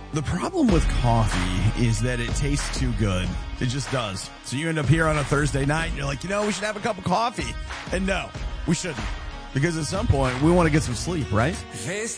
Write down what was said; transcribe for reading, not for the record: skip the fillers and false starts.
The problem with coffee is that it tastes too good. It just does. So you end up here on a Thursday night and you're like, we should have a cup of coffee. And no, we shouldn't. Because at some point, we want to get some sleep, right?